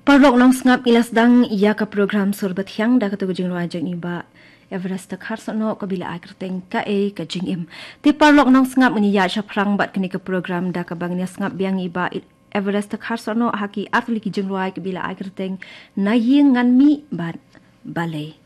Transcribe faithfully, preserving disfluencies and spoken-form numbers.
Parlok nang sngap ilas dang iya ka program surbat hyang da katu jing ruajak ni ba Everest tak har sono ka bila akrteng ka e ka jing im. Ti parlok nang sngap ni ya shaprang bat kini ka program da ka bang ni sngap biang iba Everest tak har sono haki atli ki jing ruaj ka bila akrteng na ying ngan mi bat balai.